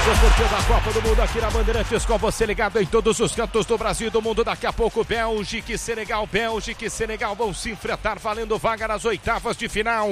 Tô curtindo a Copa do Mundo aqui na Bandeirantes, com você ligado em todos os cantos do Brasil e do mundo. Daqui a pouco, Bélgica e Senegal. Bélgica e Senegal vão se enfrentar, valendo vaga nas oitavas de final.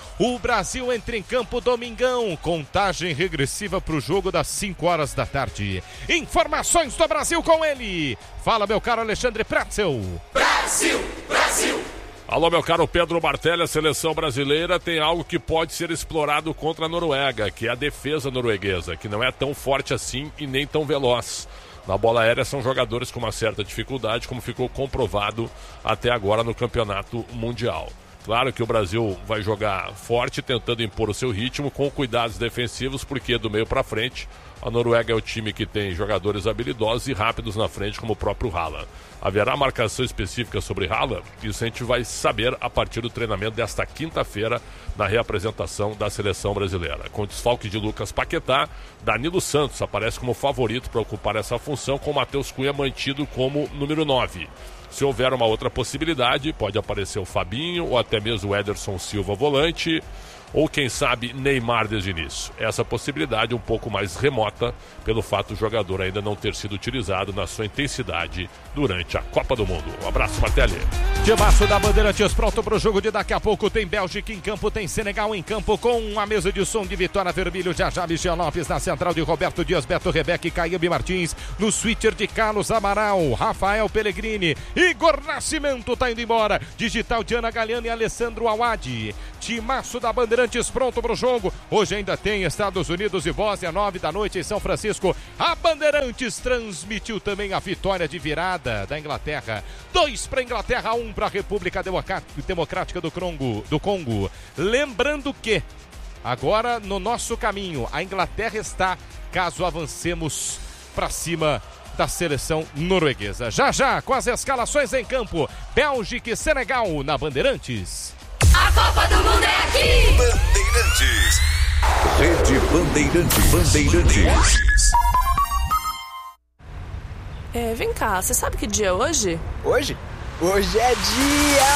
O Brasil entra em campo domingão. Contagem regressiva para o jogo das 5 horas da tarde. Informações do Brasil com ele. Fala, meu caro Alexandre Pretzel. Brasil, Brasil. Alô, meu caro Pedro Martelli, a seleção brasileira tem algo que pode ser explorado contra a Noruega, que é a defesa norueguesa, que não é tão forte assim e nem tão veloz. Na bola aérea são jogadores com uma certa dificuldade, como ficou comprovado até agora no Campeonato Mundial. Claro que o Brasil vai jogar forte, tentando impor o seu ritmo, com cuidados defensivos, porque do meio para frente, a Noruega é o time que tem jogadores habilidosos e rápidos na frente, como o próprio Haaland. Haverá marcação específica sobre Haaland? Isso a gente vai saber a partir do treinamento desta quinta-feira, na reapresentação da seleção brasileira. Com desfalque de Lucas Paquetá, Danilo Santos aparece como favorito para ocupar essa função, com Matheus Cunha mantido como número 9. Se houver uma outra possibilidade, pode aparecer o Fabinho ou até mesmo o Ederson Silva volante, ou quem sabe Neymar desde o início. Essa possibilidade um pouco mais remota pelo fato do jogador ainda não ter sido utilizado na sua intensidade durante a Copa do Mundo. Um abraço, Martelli. Timaço da Bandeirantes pronto para o jogo de daqui a pouco. Tem Bélgica em campo, tem Senegal em campo, com a mesa de som de Vitória Vermelho, já Michel Lopes, na central de Roberto Dias, Beto Rebeca e Caíbe Martins, no switcher de Carlos Amaral, Rafael Pellegrini, Igor Nascimento tá indo embora, digital de Ana Galeano e Alessandro Awad. Timaço da Bandeirantes pronto para o jogo. Hoje ainda tem Estados Unidos e Bósnia, 9 da noite em São Francisco. A Bandeirantes transmitiu também a vitória de virada da Inglaterra. 2 para a Inglaterra, 1 para a República Democrática do Congo. Lembrando que agora no nosso caminho a Inglaterra está, caso avancemos para cima da seleção norueguesa. Já com as escalações em campo, Bélgica e Senegal na Bandeirantes. A Copa do Mundo é aqui! Bandeirantes. Rede Bandeirantes. Vem cá, você sabe que dia é hoje? Hoje? Hoje é dia